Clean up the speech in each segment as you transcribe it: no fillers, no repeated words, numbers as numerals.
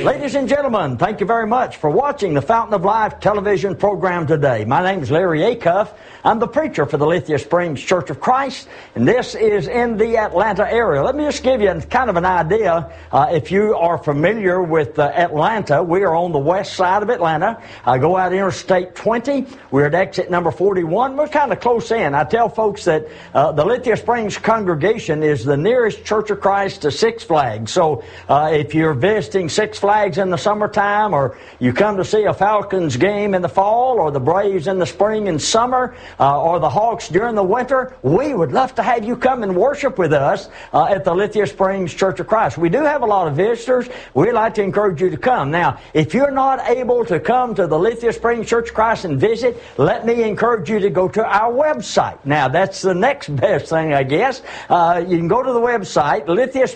Ladies and gentlemen, thank you very much for watching the Fountain of Life television program today. My name is Larry Acuff. I'm the preacher for the Lithia Springs Church of Christ, and this is in the Atlanta area. Let me just give you kind of an idea. If you are familiar with Atlanta, we are on the west side of Atlanta. Go out Interstate 20. We're at exit number 41. We're kind of close in. I tell folks that the Lithia Springs congregation is the nearest Church of Christ to Six Flags. So if you're visiting Six Flags in the summertime, or you come to see a Falcons game in the fall, or the Braves in the spring and summer, or the Hawks during the winter, we would love to have you come and worship with us at the Lithia Springs Church of Christ. We do have a lot of visitors. We'd like to encourage you to come. Now, if you're not able to come to the Lithia Springs Church of Christ and visit, let me encourage you to go to our website. Now, that's the next best thing, I guess. You can go to the website,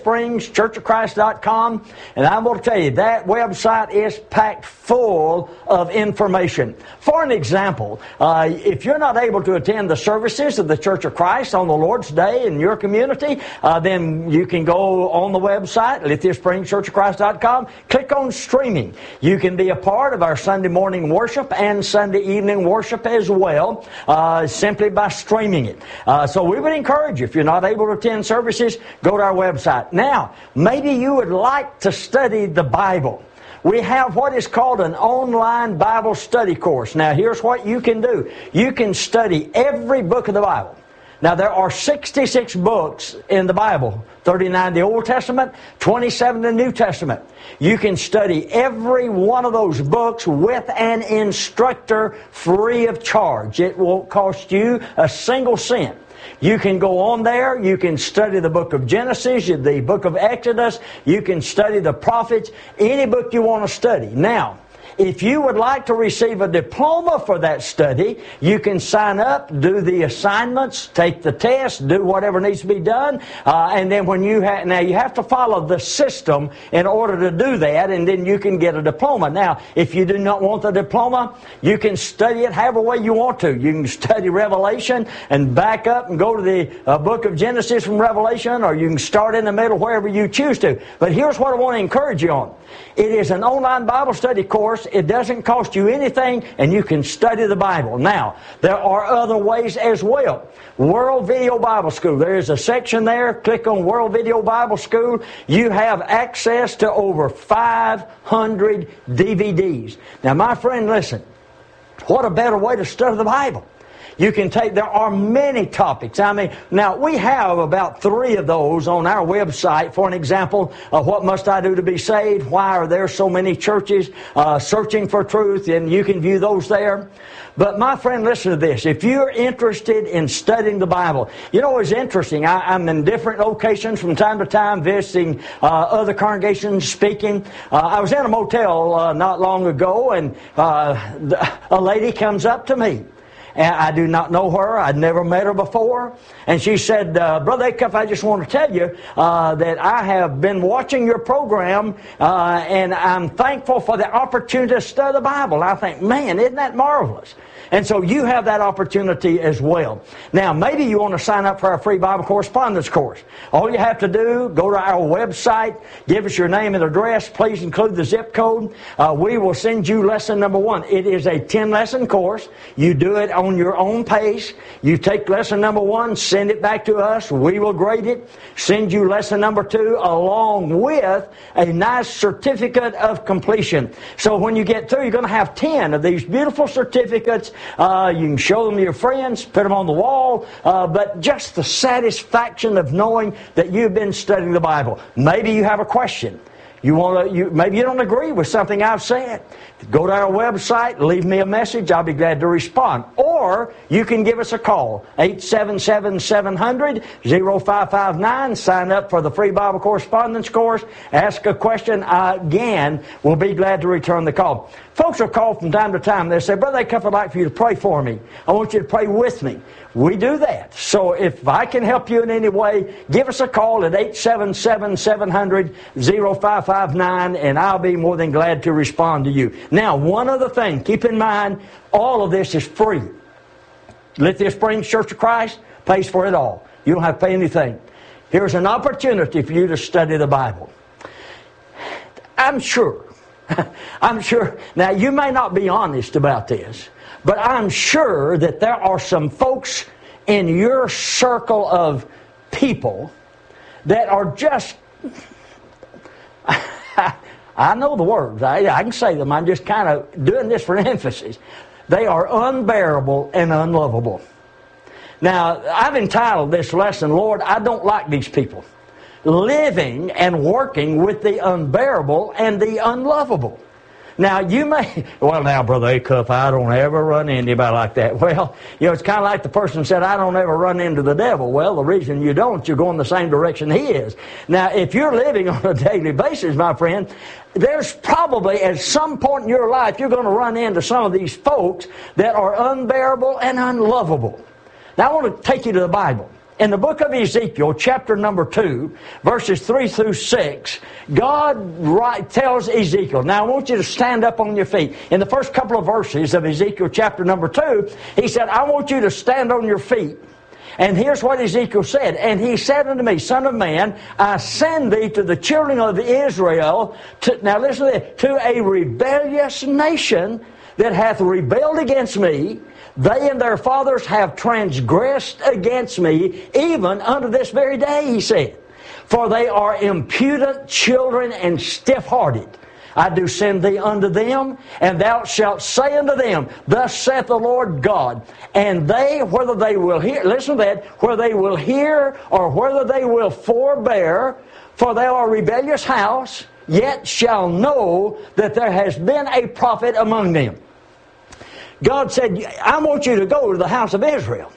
lithiasprings.churchofchrist.com, and I'm going to tell you, that website is packed full of information. For an example, if you're not able to attend the services of the Church of Christ on the Lord's Day in your community, then you can go on the website, lithiasprings.churchofchrist.com, click on streaming. You can be a part of our Sunday morning worship and Sunday evening worship as well, simply by streaming it. So we would encourage you, if you're not able to attend services, go to our website. Now, maybe you would like to study the Bible. We have what is called an online Bible study course. Now, here's what you can do. You can study every book of the Bible. Now, there are 66 books in the Bible, 39 in the Old Testament, 27 in the New Testament. You can study every one of those books with an instructor free of charge. It won't cost you a single cent. You can go on there, you can study the book of Genesis, the book of Exodus, you can study the prophets, any book you want to study. Now, if you would like to receive a diploma for that study, you can sign up, do the assignments, take the test, do whatever needs to be done, and then when you now you have to follow the system in order to do that, and then you can get a diploma. Now, if you do not want the diploma, you can study it however way you want to. You can study Revelation and back up and go to the book of Genesis from Revelation, or you can start in the middle wherever you choose to. But here's what I want to encourage you on. It is an online Bible study course. It doesn't cost you anything, and you can study the Bible. Now, there are other ways as well. World Video Bible School. There is a section there. Click on World Video Bible School. You have access to over 500 DVDs. Now, my friend, listen. What a better way to study the Bible. You can there are many topics. I mean, now we have about 3 of those on our website. For an example, what must I do to be saved? Why are there so many churches searching for truth? And you can view those there. But my friend, listen to this. If you're interested in studying the Bible, you know, it's interesting. I'm in different locations from time to time, visiting other congregations, speaking. I was in a motel not long ago, and a lady comes up to me. And I do not know her. I'd never met her before. And she said, Brother Acuff, I just want to tell you that I have been watching your program, and I'm thankful for the opportunity to study the Bible. And I think, man, isn't that marvelous? And so you have that opportunity as well. Now, maybe you want to sign up for our free Bible correspondence course. All you have to do, go to our website, give us your name and address. Please include the zip code. We will send you lesson number 1. It is a 10-lesson course. You do it on your own pace. You take lesson number 1, send it back to us. We will grade it, send you lesson number 2 along with a nice certificate of completion. So when you get through, you're going to have 10 of these beautiful certificates. You can show them to your friends, put them on the wall, but just the satisfaction of knowing that you've been studying the Bible. Maybe you have a question. Maybe you don't agree with something I've said. Go to our website, leave me a message. I'll be glad to respond. Or you can give us a call, 877-700-0559. Sign up for the free Bible correspondence course. Ask a question. Again, we'll be glad to return the call. Folks will call from time to time. They say, Brother Acuff, I'd like for you to pray for me. I want you to pray with me. We do that. So if I can help you in any way, give us a call at 877-700-0559, and I'll be more than glad to respond to you. Now, one other thing. Keep in mind, all of this is free. Lithia Springs Church of Christ pays for it all. You don't have to pay anything. Here's an opportunity for you to study the Bible. I'm sure I'm sure, now you may not be honest about this, but I'm sure that there are some folks in your circle of people that are just, I know the words, I can say them, I'm just kind of doing this for emphasis. They are unbearable and unlovable. Now, I've entitled this lesson, Lord, I don't like these people. Living and working with the unbearable and the unlovable. Now, you may, well, now, Brother Acuff, I don't ever run into anybody like that. Well, it's kind of like the person said, I don't ever run into the devil. Well, the reason you don't, you're going the same direction he is. Now, if you're living on a daily basis, my friend, there's probably at some point in your life, you're going to run into some of these folks that are unbearable and unlovable. Now, I want to take you to the Bible. In the book of Ezekiel, chapter number 2, verses 3 through 6, God tells Ezekiel, now I want you to stand up on your feet. In the first couple of verses of Ezekiel chapter number 2, he said, I want you to stand on your feet. And here's what Ezekiel said. And he said unto me, Son of man, I send thee to the children of Israel, now listen to this, to a rebellious nation that hath rebelled against me. They and their fathers have transgressed against me, even unto this very day, he said. For they are impudent children and stiff-hearted. I do send thee unto them, and thou shalt say unto them, Thus saith the Lord God. And they, whether they will hear, listen to that, whether they will hear or whether they will forbear, for they are a rebellious house, yet shall know that there has been a prophet among them. God said, I want you to go to the house of Israel.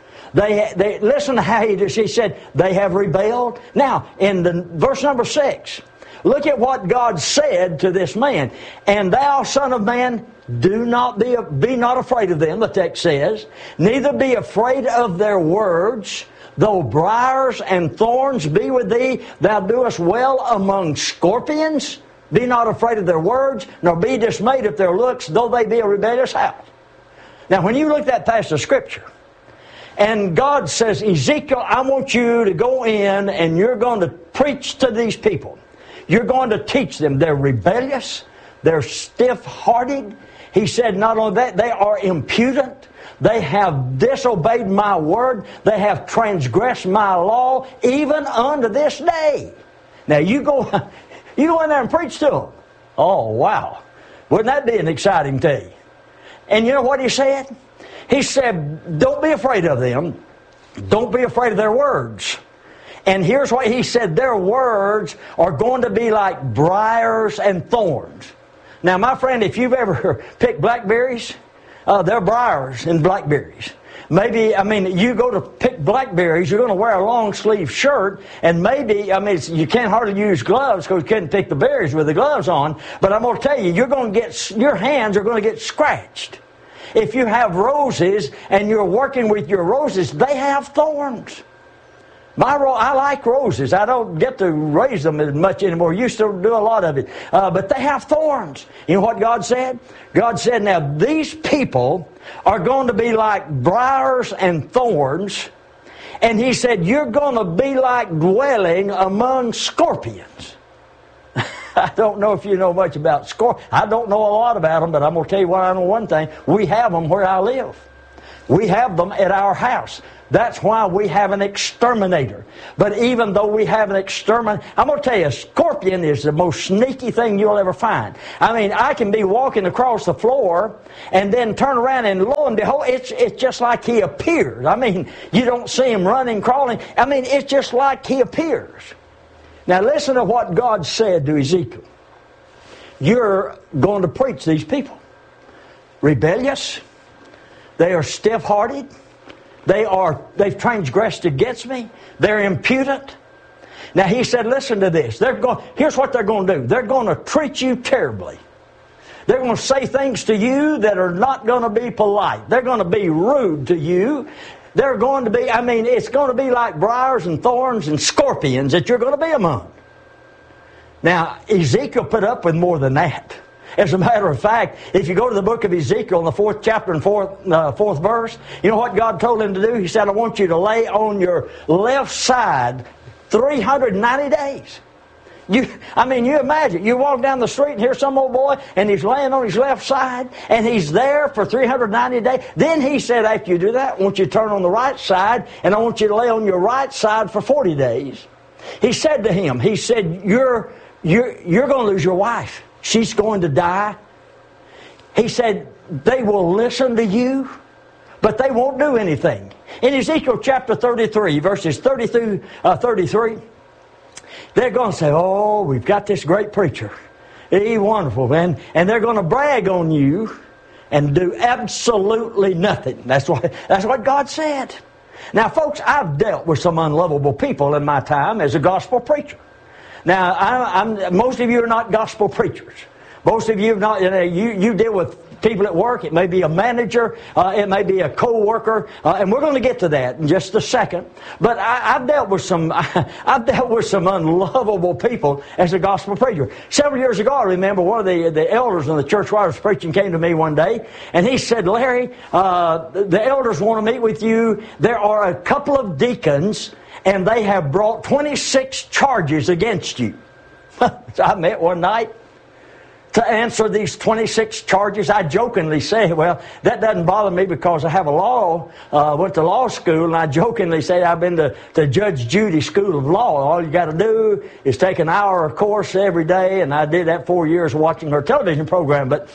They listen to how he said, they have rebelled. Now, in the verse number 6, look at what God said to this man. And thou, son of man, be not afraid of them, the text says, neither be afraid of their words, though briars and thorns be with thee, thou doest well among scorpions. Be not afraid of their words, nor be dismayed at their looks, though they be a rebellious house. Now, when you look that past the Scripture, and God says, Ezekiel, I want you to go in and you're going to preach to these people. You're going to teach them. They're rebellious. They're stiff-hearted. He said not only that, they are impudent. They have disobeyed my word. They have transgressed my law, even unto this day. Now, you go in there and preach to them. Oh, wow. Wouldn't that be an exciting day? And you know what he said? He said, don't be afraid of them. Don't be afraid of their words. And here's what he said. Their words are going to be like briars and thorns. Now, my friend, if you've ever picked blackberries, they're briars and blackberries. Maybe, you go to pick blackberries, you're going to wear a long sleeve shirt, and maybe, you can't hardly use gloves because you couldn't pick the berries with the gloves on, but I'm going to tell you, your hands are going to get scratched. If you have roses and you're working with your roses, they have thorns. I like roses. I don't get to raise them as much anymore. Used to do a lot of it. But they have thorns. You know what God said? God said, now these people are going to be like briars and thorns. And He said, you're going to be like dwelling among scorpions. I don't know if you know much about scorpions. I don't know a lot about them, but I'm going to tell you I know one thing. We have them where I live. We have them at our house. That's why we have an exterminator. But even though we have an exterminator, I'm going to tell you, a scorpion is the most sneaky thing you'll ever find. I can be walking across the floor and then turn around and lo and behold, it's just like he appears. You don't see him running, crawling. It's just like he appears. Now listen to what God said to Ezekiel. You're going to preach these people. Rebellious. They are stiff-hearted. They've transgressed against me. They're impudent. Now He said, listen to this. Here's what they're going to do. They're going to treat you terribly. They're going to say things to you that are not going to be polite. They're going to be rude to you. They're going to be, it's going to be like briars and thorns and scorpions that you're going to be among. Now, Ezekiel put up with more than that. As a matter of fact, if you go to the book of Ezekiel in the 4th chapter and 4th verse, you know what God told him to do? He said, I want you to lay on your left side 390 days. You imagine, you walk down the street and hear some old boy, and he's laying on his left side, and he's there for 390 days. Then he said, after you do that, I want you to turn on the right side, and I want you to lay on your right side for 40 days. He said to him, he said, you're going to lose your wife. She's going to die. He said, they will listen to you, but they won't do anything. In Ezekiel chapter 33, verses 30 through 33, they're going to say, oh, we've got this great preacher. He's wonderful, man. And they're going to brag on you and do absolutely nothing. That's what God said. Now, folks, I've dealt with some unlovable people in my time as a gospel preacher. Now, most of you are not gospel preachers. Most of you have not. You deal with people at work. It may be a manager. It may be a co-worker. And we're going to get to that in just a second. But I've dealt with some unlovable people as a gospel preacher. Several years ago, I remember one of the elders in the church where I was preaching came to me one day, and he said, Larry, the elders want to meet with you. There are a couple of deacons, and they have brought 26 charges against you. So I met one night to answer these 26 charges. I jokingly say, well, that doesn't bother me because I have went to law school, and I jokingly say I've been to Judge Judy School of Law. All you got to do is take an hour of course every day, and I did that 4 years watching her television program. But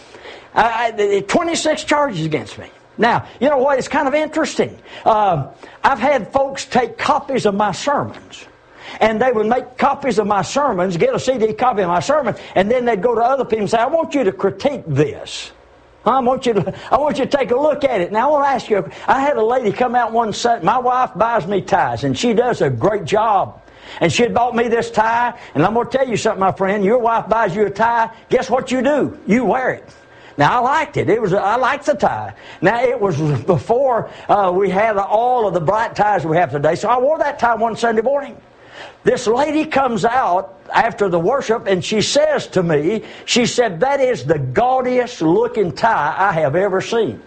26 charges against me. Now, you know what? It's kind of interesting. I've had folks take copies of my sermons, and they would make copies of my sermons, get a CD copy of my sermon, and then they'd go to other people and say, I want you to critique this. I want you to take a look at it. Now, I want to ask you, I had a lady come out one Sunday. My wife buys me ties, and she does a great job. And she had bought me this tie, and I'm going to tell you something, my friend. Your wife buys you a tie, guess what you do? You wear it. Now, I liked it. I liked the tie. Now, it was before we had all of the bright ties we have today, so I wore that tie one Sunday morning. This lady comes out after the worship, and she says to me, she said, that is the gaudiest looking tie I have ever seen.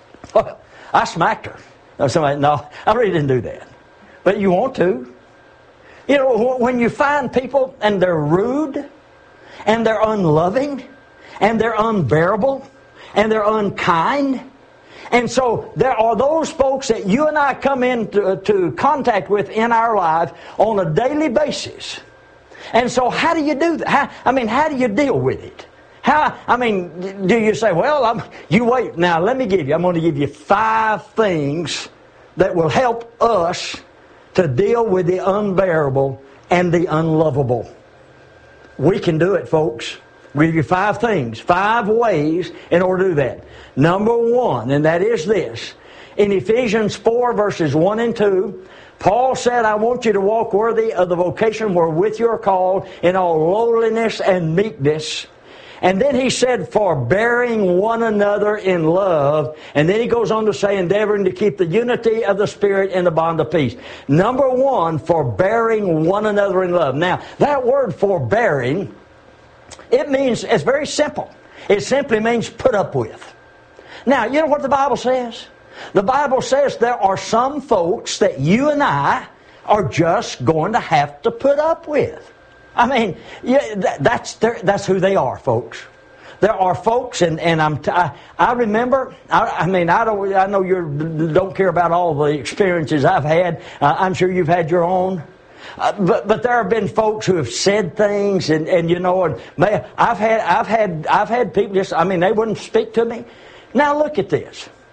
I smacked her. No, I really didn't do that. But you want to. You know, when you find people and they're rude, and they're unloving, and they're unbearable, and they're unkind. And so there are those folks that you and I come into contact with in our life on a daily basis. And so how do you do that? How do you deal with it? Do you say, well, you wait. Now, I'm going to give you 5 things that will help us to deal with the unbearable and the unlovable. We can do it, folks. We'll give you 5 things, 5 ways in order to do that. Number 1, and that is this. In Ephesians 4, verses 1 and 2, Paul said, I want you to walk worthy of the vocation wherewith you are called in all lowliness and meekness. And then he said, forbearing one another in love. And then he goes on to say, endeavoring to keep the unity of the Spirit in the bond of peace. Number 1, forbearing one another in love. Now, that word forbearing, it's very simple. It simply means put up with. Now, you know what the Bible says? The Bible says there are some folks that you and I are just going to have to put up with. That's who they are, folks. There are folks, and I remember. I know you don't care about all the experiences I've had. I'm sure you've had your own. But there have been folks who have said things, and I've had people just. They wouldn't speak to me. Now look at this.